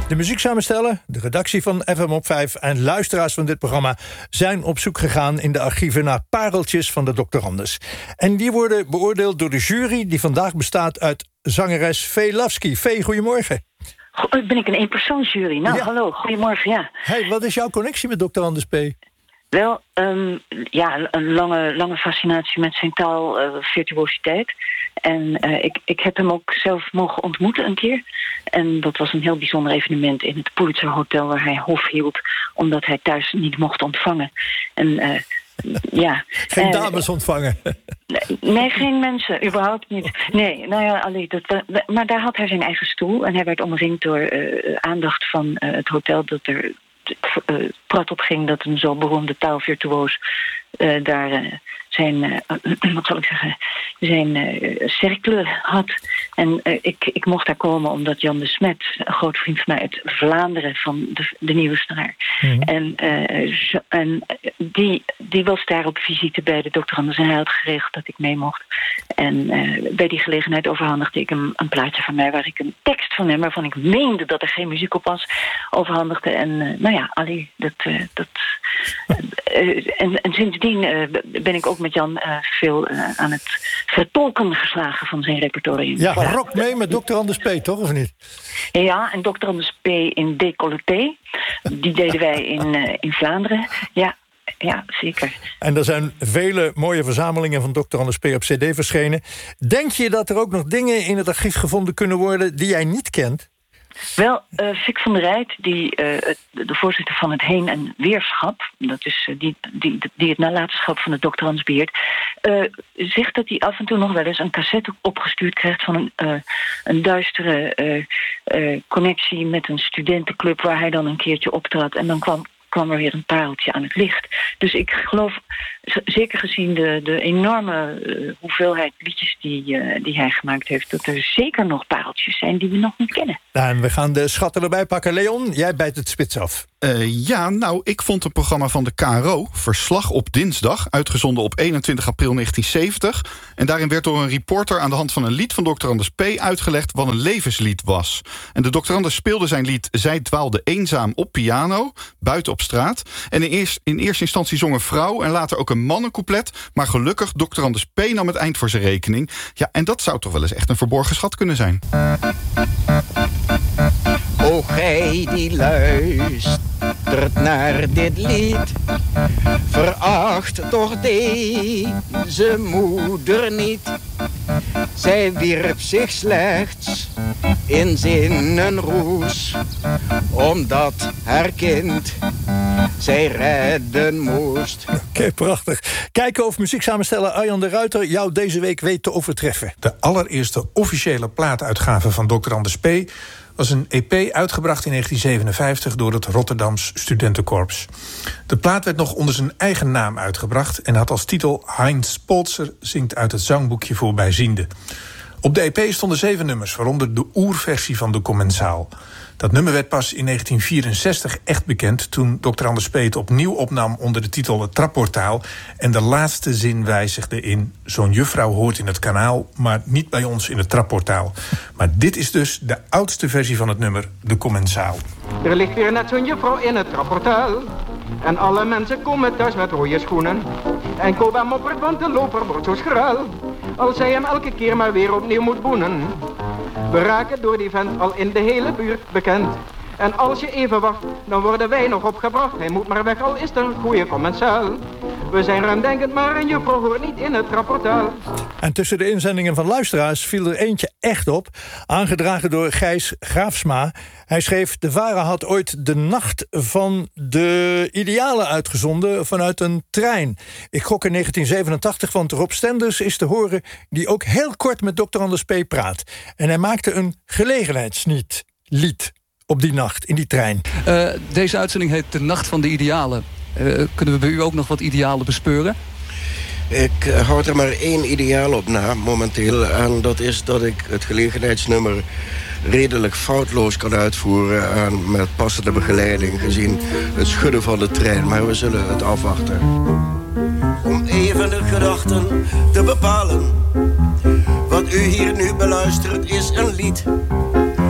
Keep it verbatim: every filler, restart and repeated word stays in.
De muzieksamensteller, de redactie van F M op vijf en luisteraars van dit programma zijn op zoek gegaan in de archieven naar pareltjes van de doctorandus. En die worden beoordeeld door de jury die vandaag bestaat uit zangeres Fee Lavsky. Fee, goedemorgen. Go- ben ik een eenpersoonsjury? Nou, Ja. hallo, goedemorgen, ja. Hey, wat is jouw connectie met doctorandus P? Wel, um, ja, een lange, lange fascinatie met zijn taal, uh, virtuositeit. En uh, ik, ik heb hem ook zelf mogen ontmoeten een keer. En dat was een heel bijzonder evenement in het Pulitzer Hotel waar hij hof hield, omdat hij thuis niet mocht ontvangen. En uh, ja. Geen uh, dames ontvangen. Nee, geen mensen, überhaupt niet. Nee, nou ja, allee, dat, maar daar had hij zijn eigen stoel en hij werd omringd door uh, aandacht van uh, het hotel dat er uh, prat op ging dat een zo beroemde taalvirtuoos uh, daar uh, zijn, uh, wat zal ik zeggen, zijn uh, cercle had. En uh, ik, ik mocht daar komen omdat Jan de Smet, een groot vriend van mij uit Vlaanderen van de, de Nieuwe Snaar. Mm-hmm. En, uh, zo, en die, die was daar op visite bij de doctorandus en hij had geregeld dat ik mee mocht. En uh, bij die gelegenheid overhandigde ik hem een plaatje van mij waar ik een tekst van hem, waarvan ik meende dat er geen muziek op was, overhandigde. En uh, nou ja, allee, dat... Uh, dat uh, en, en sindsdien uh, ben ik ook met Jan uh, veel uh, aan het vertolken geslagen van zijn repertorium. Ja, voilà. rock mee met doctorandus P, toch, of niet? Ja, en doctorandus P in décolleté. Die deden wij in, uh, in Vlaanderen. Ja, ja, zeker. En er zijn vele mooie verzamelingen van doctorandus P op cd verschenen. Denk je dat er ook nog dingen in het archief gevonden kunnen worden die jij niet kent? Wel, uh, Vic van der Rijt, die, uh, de voorzitter van het Heen- en Weerschap, dat is uh, die, die, die het nalatenschap van de doctorandus beheert, uh, zegt dat hij af en toe nog wel eens een cassette opgestuurd krijgt van een, uh, een duistere uh, uh, connectie met een studentenclub waar hij dan een keertje optrad en dan kwam kwam er weer een pareltje aan het licht. Dus ik geloof, z- zeker gezien de, de enorme uh, hoeveelheid liedjes die, uh, die hij gemaakt heeft, dat er zeker nog pareltjes zijn die we nog niet kennen. Nou, en we gaan de schatten erbij pakken. Leon, jij bijt het spits af. Uh, ja, nou, ik vond het programma van de K R O, Verslag op dinsdag, uitgezonden op eenentwintig april negentien zeventig. En daarin werd door een reporter aan de hand van een lied van doctorandus P uitgelegd wat een levenslied was. En de doctorandus speelde zijn lied Zij dwaalde eenzaam op piano, buiten op straat. En in, eerst, in eerste instantie zong een vrouw en later ook een mannencouplet. Maar gelukkig, doctorandus P nam het eind voor zijn rekening. Ja, en dat zou toch wel eens echt een verborgen schat kunnen zijn. O gij die luistert naar dit lied, veracht toch deze moeder niet. Zij wierp zich slechts in zinnenroes, omdat haar kind zij redden moest. Oké, okay, prachtig. Kijken of muzieksamensteller Arjan de Ruiter jou deze week weet te overtreffen. De allereerste officiële plaatuitgave van doctorandus P was een E P uitgebracht in negentien zevenenvijftig door het Rotterdams Studentenkorps. De plaat werd nog onder zijn eigen naam uitgebracht en had als titel Heinz Polzer zingt uit het zangboekje voor bijzienden. Op de E P stonden zeven nummers, waaronder de oerversie van de commensaal. Dat nummer werd pas in negentien vierenzestig echt bekend toen doctorandus P het opnieuw opnam onder de titel Het Trapportaal en de laatste zin wijzigde in Zo'n juffrouw hoort in het kanaal, maar niet bij ons in het trapportaal. Maar dit is dus de oudste versie van het nummer, de commensaal. Er ligt weer net zo'n juffrouw in het trapportaal en alle mensen komen thuis met rode schoenen. En Koba moppert, want de loper wordt zo schraal als zij hem elke keer maar weer opnieuw moet boenen. We raken door die vent al in de hele buurt bekend. En als je even wacht, dan worden wij nog opgebracht. Hij moet maar weg, al is er een goede commensaal. We zijn ruimdenkend, maar een juffrouw hoort niet in het trapportaal. En tussen de inzendingen van luisteraars viel er eentje echt op, aangedragen door Gijs Graafsma. Hij schreef: De Vara had ooit de nacht van de idealen uitgezonden vanuit een trein. Ik gok in negentien zevenentachtig, want Rob Stenders is te horen die ook heel kort met doctorandus P praat. En hij maakte een gelegenheidslied lied op die nacht, in die trein. Uh, deze uitzending heet De Nacht van de Idealen. Uh, kunnen we bij u ook nog wat idealen bespeuren? Ik uh, houd er maar één ideaal op na, momenteel. En dat is dat ik het gelegenheidsnummer redelijk foutloos kan uitvoeren en met passende begeleiding, gezien het schudden van de trein. Maar we zullen het afwachten. Om even de gedachten te bepalen. Wat u hier nu beluistert is een lied